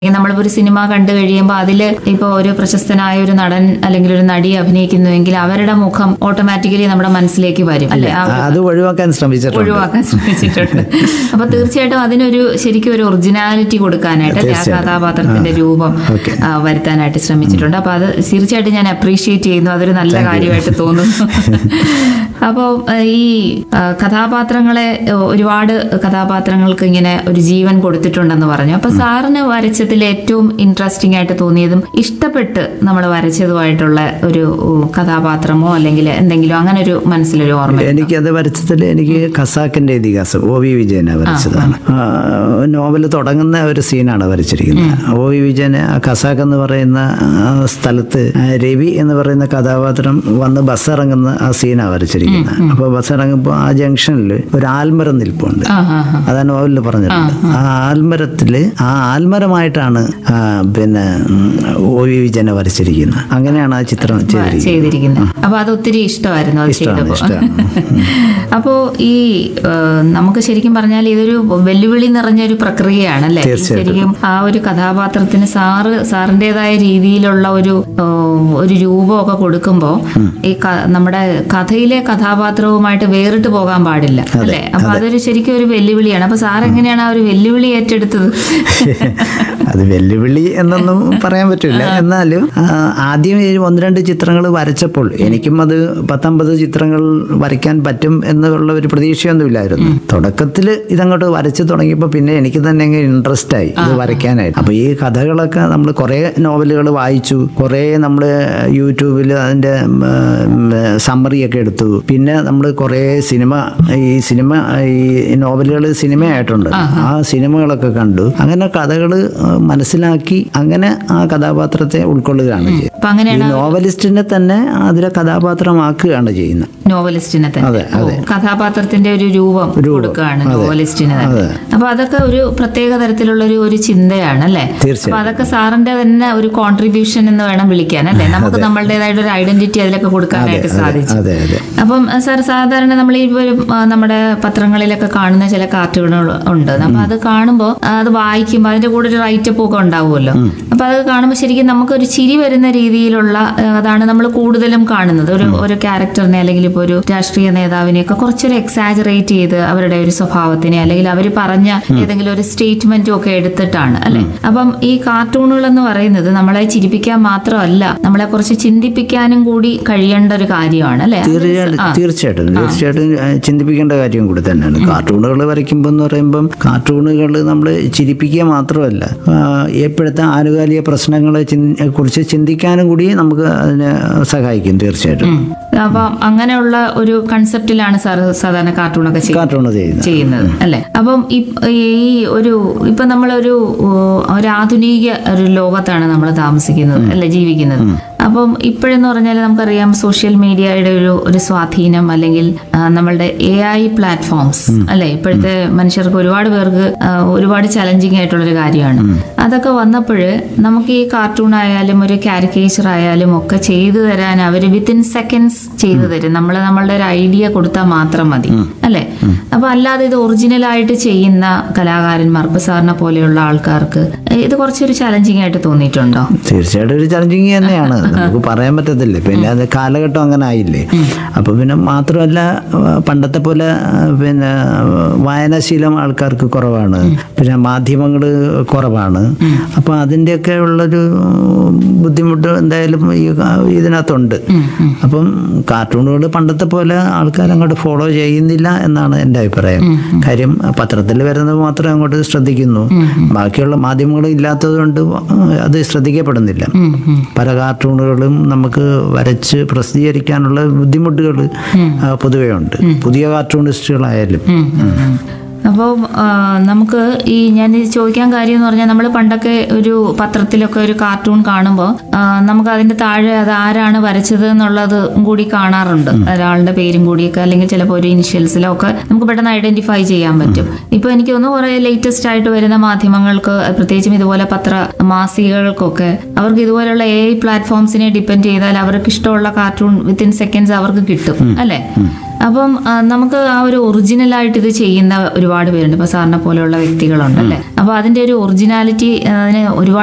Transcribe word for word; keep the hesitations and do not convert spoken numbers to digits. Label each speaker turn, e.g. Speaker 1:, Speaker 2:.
Speaker 1: നമ്മളിപ്പോൾ ഒരു സിനിമ കണ്ടു കഴിയുമ്പോൾ അതിൽ ഇപ്പോൾ ഒരു പ്രശസ്തനായ ഒരു നടൻ അല്ലെങ്കിൽ ഒരു നടി അഭിനയിക്കുന്നുവെങ്കിൽ അവരുടെ മുഖം ഓട്ടോമാറ്റിക്കലി നമ്മുടെ മനസ്സിലേക്ക് വരും അല്ലെ?
Speaker 2: അത് ഒഴിവാക്കാൻ ശ്രമിച്ചിട്ടുണ്ട്
Speaker 1: ഒഴിവാക്കാൻ ശ്രമിച്ചിട്ടുണ്ട്. അപ്പൊ തീർച്ചയായിട്ടും അതിനൊരു ശരിക്കും ഒരു ഒറിജിനാലിറ്റി കൊടുക്കാനായിട്ട് അല്ലെ ആ കഥാപാത്രത്തിന്റെ രൂപം വരുത്താനായിട്ട് ശ്രമിച്ചിട്ടുണ്ട്. അപ്പൊ അത് തീർച്ചയായിട്ടും ഞാൻ അപ്രീഷിയേറ്റ് ചെയ്യുന്നു. അതൊരു നല്ല കാര്യമായിട്ട് തോന്നുന്നു. അപ്പോൾ ഈ കഥാപാത്രങ്ങളെ ഒരുപാട് കഥാപാത്രങ്ങൾക്ക് ഇങ്ങനെ ഒരു ജീവൻ കൊടുത്തിട്ടുണ്ടെന്ന് പറഞ്ഞു. അപ്പൊ സാറിന് വരച്ചതിൽ ഏറ്റവും ഇൻട്രസ്റ്റിംഗ് ആയിട്ട് തോന്നിയതും ഇഷ്ടപ്പെട്ട് നമ്മൾ വരച്ചതുമായിട്ടുള്ള ഒരു കഥാപാത്രമോ അല്ലെങ്കിൽ എന്തെങ്കിലും അങ്ങനെ ഒരു മനസ്സിലൊരു ഓർമ്മ?
Speaker 2: എനിക്കത് വരച്ചതിൽ എനിക്ക് ഖസാക്കിന്റെ ഇതിഹാസം ഒ വി വിജയനെ വരച്ചതാണ്. നോവൽ തുടങ്ങുന്ന ഒരു സീനാണ് വരച്ചിരിക്കുന്നത്. ഒ വി വിജയന് ഖസാക്ക് എന്ന് പറയുന്ന സ്ഥലത്ത് രവി എന്ന് പറയുന്ന കഥാപാത്രം വന്ന് ബസ് ഇറങ്ങുന്ന ആ സീനാണ് വരച്ചിരിക്കുന്നത്. അപ്പൊ ബസ് ഇറങ്ങുമ്പോൾ ആ ജംഗ്ഷനിൽ ഒരു ആൽമരം നിൽപ്പുണ്ട്. അതാണ് നോവലിൽ പറഞ്ഞിട്ടുണ്ട്. ആ ആൽമരത്തില് ആ ആൽമരമായിട്ടാണ് പിന്നെ ഒ വി വിജയനെ വരച്ചിരിക്കുന്നത്. അങ്ങനെയാണ് ആ ചിത്രം
Speaker 1: ചെയ്തിരിക്കുന്നത്. അപ്പൊ അത് ഒത്തിരി ഇഷ്ടമായിരുന്നു അത് ചെയ്തപ്പോൾ. അപ്പോ ഈ നമുക്ക് ശരിക്കും പറഞ്ഞാൽ ഇതൊരു വെല്ലുവിളി നിറഞ്ഞൊരു പ്രക്രിയയാണല്ലേ? ശരിക്കും ആ ഒരു കഥാപാത്രത്തിന് സാറ് സാറിൻ്റെതായ രീതിയിലുള്ള ഒരു ഒരു രൂപമൊക്കെ കൊടുക്കുമ്പോൾ ഈ നമ്മുടെ കഥയിലെ കഥാപാത്രവുമായിട്ട് വേറിട്ട് പോകാൻ പാടില്ല അല്ലെ? അപ്പൊ അതൊരു ശരിക്കും ഒരു വെല്ലുവിളിയാണ്. അപ്പൊ സാർ എങ്ങനെയാണ് ആ ഒരു വെല്ലുവിളി ഏറ്റെടുത്തത്?
Speaker 2: അത് വെല്ലുവിളി എന്നൊന്നും പറയാൻ പറ്റില്ല. എന്നാലും ആദ്യം ഒന്ന് രണ്ട് ചിത്രങ്ങൾ വരച്ചപ്പോൾ എനിക്കും അത് പത്തൊമ്പത് ചിത്രങ്ങൾ വരയ്ക്കാൻ പറ്റും എന്നുള്ള ഒരു പ്രതീക്ഷയൊന്നുമില്ലായിരുന്നു. തുടക്കത്തിൽ ഇതങ്ങോട്ട് വരച്ചു തുടങ്ങിയപ്പോൾ പിന്നെ എനിക്ക് തന്നെ ഇൻട്രസ്റ്റ് ആയി ഇത് വരയ്ക്കാനായിട്ട്. അപ്പൊ ഈ കഥകളൊക്കെ നമ്മൾ കുറെ നോവലുകൾ വായിച്ചു, കുറെ നമ്മൾ യൂട്യൂബിൽ അതിന്റെ സമ്മറിയൊക്കെ എടുത്തു. പിന്നെ നമ്മൾ കുറെ സിനിമ ഈ സിനിമ ഈ നോവലുകൾ സിനിമയായിട്ടുണ്ട്. ആ സിനിമകളൊക്കെ കണ്ടു. അങ്ങനെ കഥകൾ മനസ്സിലാക്കി അങ്ങനെ ആ കഥാപാത്രത്തെ ഉൾക്കൊള്ളുകയാണ് ചെയ്യുന്നത്. നോവലിസ്റ്റിനെ തന്നെ അതിലെ കഥാപാത്രമാക്കുകയാണ് ചെയ്യുന്നത്.
Speaker 1: നോവലിസ്റ്റിനെ തന്നെ കഥാപാത്രത്തിന്റെ ഒരു രൂപം കൊടുക്കുകയാണ് നോവലിസ്റ്റിന് തന്നെ. അപ്പൊ അതൊക്കെ ഒരു പ്രത്യേക തരത്തിലുള്ള ഒരു ഒരു ചിന്തയാണ് അല്ലെ? അപ്പൊ അതൊക്കെ സാറിന്റെ തന്നെ ഒരു കോൺട്രിബ്യൂഷൻ എന്ന് വേണം വിളിക്കാൻ അല്ലെ? നമുക്ക് നമ്മളുടേതായിട്ട് ഒരു ഐഡന്റിറ്റി അതിലൊക്കെ കൊടുക്കാനായിട്ട് സാധിച്ചു. അപ്പം സാർ സാധാരണ നമ്മൾ ഈ നമ്മുടെ പത്രങ്ങളിലൊക്കെ കാണുന്ന ചില കാർട്ടൂണുകൾ ഉണ്ട്. അപ്പൊ അത് കാണുമ്പോൾ അത് വായിക്കുമ്പോൾ അതിന്റെ കൂടെ ഒരു റൈറ്റപ്പ് ഒക്കെ ഉണ്ടാവുമല്ലോ. അപ്പൊ അത് കാണുമ്പോൾ ശരിക്കും നമുക്കൊരു ചിരി വരുന്ന രീതിയിലുള്ള അതാണ് നമ്മൾ കൂടുതലും കാണുന്നത്. ഒരു ഒരു ക്യാരക്ടറിനെ അല്ലെങ്കിൽ ഇപ്പോൾ ഒരു രാഷ്ട്രീയ നേതാവിനെയൊക്കെ കുറച്ചൊരു എക്സാജറേറ്റ് ചെയ്ത് അവരുടെ ഒരു സ്വഭാവത്തിനെ അല്ലെങ്കിൽ അവർ പറഞ്ഞ ഏതെങ്കിലും ഒരു സ്റ്റേറ്റ്മെന്റും ഒക്കെ എടുത്തിട്ടാണ് അല്ലെ? അപ്പം ഈ കാർട്ടൂണുകൾ എന്ന് പറയുന്നത് നമ്മളെ ചിരിപ്പിക്കാൻ മാത്രമല്ല നമ്മളെ കുറച്ച് ചിന്തിപ്പിക്കാനും കൂടി കഴിയേണ്ട ഒരു കാര്യമാണ് അല്ലെ?
Speaker 2: തീർച്ചയായിട്ടും തീർച്ചയായിട്ടും ചിന്തിപ്പിക്കേണ്ട കാര്യം കൂടി തന്നെയാണ്. കാർട്ടൂണുകൾ വരയ്ക്കുമ്പോൾ എന്ന് പറയുമ്പം കാർട്ടൂണുകൾ നമ്മൾ ചിരിപ്പിക്കുക മാത്രമല്ല എപ്പോഴത്തെ ആനുകാലിക പ്രശ്നങ്ങളെ കുറിച്ച് ചിന്തിക്കാനും കൂടി നമുക്ക് അതിനെ സഹായിക്കും തീർച്ചയായിട്ടും.
Speaker 1: അപ്പൊ അങ്ങനെയുള്ള ഒരു കൺസെപ്റ്റിലാണ് സാർ സാധാരണ കാർട്ടൂണൊക്കെ ചെയ്യുന്നത് അല്ലെ? അപ്പം ഈ ഒരു ഇപ്പൊ നമ്മളൊരു ഒരു ആധുനിക ഒരു ലോകത്താണ് നമ്മൾ താമസിക്കുന്നത് അല്ലെ, ജീവിക്കുന്നത്. അപ്പം ഇപ്പോഴെന്ന് പറഞ്ഞാൽ നമുക്കറിയാം സോഷ്യൽ മീഡിയയുടെ ഒരു ഒരു സ്വാധീനം അല്ലെങ്കിൽ നമ്മളുടെ എ ഐ പ്ലാറ്റ്ഫോംസ് അല്ലെ ഇപ്പോഴത്തെ മനുഷ്യർക്ക് ഒരുപാട് പേർക്ക് ഒരുപാട് ചലഞ്ചിങ് ആയിട്ടുള്ളൊരു കാര്യമാണ്. അതൊക്കെ വന്നപ്പോൾ നമുക്ക് ഈ കാർട്ടൂൺ ആയാലും ഒരു കാരിക്കേച്ചർ ആയാലും ഒക്കെ ചെയ്തു തരാൻ അവർ വിത്തിൻ സെക്കൻഡ്സ് ചെയ്തു തരും. നമ്മൾ നമ്മളുടെ ഒരു ഐഡിയ കൊടുത്താൽ മാത്രം മതി അല്ലെ? അപ്പൊ അല്ലാതെ ഇത് ഒറിജിനൽ ആയിട്ട് ചെയ്യുന്ന കലാകാരന്മാർക്ക് സാറിനെ പോലെയുള്ള ആൾക്കാർക്ക് ഇത് കുറച്ചൊരു ചലഞ്ചിങ് ആയിട്ട് തോന്നിയിട്ടുണ്ടോ?
Speaker 2: തീർച്ചയായിട്ടും ഒരു ചലഞ്ചിങ് തന്നെയാണ്. നമുക്ക് പറയാൻ പറ്റത്തില്ല. പിന്നെ അത് കാലഘട്ടം അങ്ങനെ ആയില്ലേ. അപ്പൊ പിന്നെ മാത്രമല്ല പണ്ടത്തെ പോലെ പിന്നെ വായനാശീലം ആൾക്കാർക്ക് കുറവാണ്, പിന്നെ മാധ്യമങ്ങൾ കുറവാണ്. അപ്പൊ അതിൻ്റെയൊക്കെ ഉള്ളൊരു ബുദ്ധിമുട്ട് എന്തായാലും ഈ ഇതിനകത്തുണ്ട്. അപ്പം കാർട്ടൂണുകൾ പണ്ടത്തെ പോലെ ആൾക്കാർ അങ്ങോട്ട് ഫോളോ ചെയ്യുന്നില്ല എന്നാണ് എൻ്റെ അഭിപ്രായം. കാര്യം പത്രത്തിൽ വരുന്നത് മാത്രമേ അങ്ങോട്ട് ശ്രദ്ധിക്കുന്നു. ബാക്കിയുള്ള മാധ്യമങ്ങൾ ഇല്ലാത്തത് കൊണ്ട് അത് ശ്രദ്ധിക്കപ്പെടുന്നില്ല. പല കാർട്ടൂണുകളും നമുക്ക് വരച്ച് പ്രസിദ്ധീകരിക്കാനുള്ള ബുദ്ധിമുട്ടുകൾ പൊതുവെ ഉണ്ട്, പുതിയ കാർട്ടൂണിസ്റ്റുകളായാലും.
Speaker 1: അപ്പോൾ നമുക്ക് ഈ ഞാൻ ചോദിക്കാൻ കാര്യം എന്ന് പറഞ്ഞാൽ നമ്മൾ പണ്ടൊക്കെ ഒരു പത്രത്തിലൊക്കെ ഒരു കാർട്ടൂൺ കാണുമ്പോൾ നമുക്ക് അതിന്റെ താഴെ അത് ആരാണ് വരച്ചത് എന്നുള്ളത് കൂടി കാണാറുണ്ട്. ഒരാളുടെ പേരും കൂടിയൊക്കെ അല്ലെങ്കിൽ ചിലപ്പോൾ ഒരു ഇനിഷ്യൽസിലോ ഒക്കെ നമുക്ക് പെട്ടെന്ന് ഐഡന്റിഫൈ ചെയ്യാൻ പറ്റും. ഇപ്പൊ എനിക്ക് തോന്നുന്നു കുറെ ലേറ്റസ്റ്റ് ആയിട്ട് വരുന്ന മാധ്യമങ്ങൾക്ക് പ്രത്യേകിച്ചും ഇതുപോലെ പത്ര മാസികകൾക്കൊക്കെ അവർക്ക് ഇതുപോലെയുള്ള എ ഐ പ്ലാറ്റ്ഫോംസിനെ ഡിപ്പെൻഡ് ചെയ്താൽ അവർക്ക് ഇഷ്ടമുള്ള കാർട്ടൂൺ വിത്തിൻ സെക്കൻഡ്സ് അവർക്ക് കിട്ടും അല്ലെ? അപ്പം ആ, നമുക്ക് ആ ഒരു ഒറിജിനലായിട്ട് ഇത് ചെയ്യുന്ന ഒരുപാട് പേരുണ്ട്. ഇപ്പൊ സാറിനെ പോലെയുള്ള വ്യക്തികളുണ്ടല്ലേ. അപ്പൊ അതിന്റെ ഒരു ഒറിജിനാലിറ്റി അതിന് ഒരുപാട്